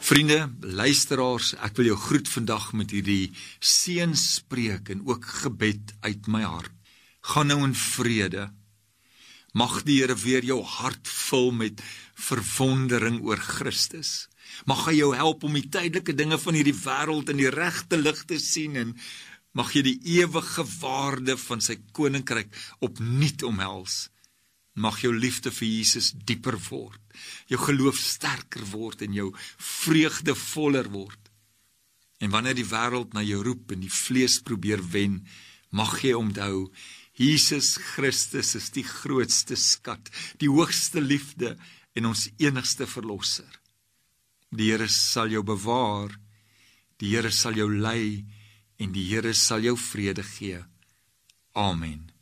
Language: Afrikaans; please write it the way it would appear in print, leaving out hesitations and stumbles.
Vriende, luisteraars, ek wil jou groet vandag met hierdie seënspreek en ook gebed uit my hart. Gaan nou in vrede. Mag die Here weer jou hart vul met verwondering oor Christus. Mag hy jou help om die tydelike dinge van hierdie wêreld in die regte lig te sien en mag jy die ewige waarde van sy koninkryk opnuut omhels. Mag jou liefde vir Jesus dieper word, jou geloof sterker word en jou vreugde voller word. En wanneer die wêreld na jou roep en die vlees probeer wen, mag jy onthou, Jesus Christus is die grootste skat, die hoogste liefde en ons enigste verlosser. Die Here sal jou bewaar, die Here sal jou lei en die Here sal jou vrede gee. Amen.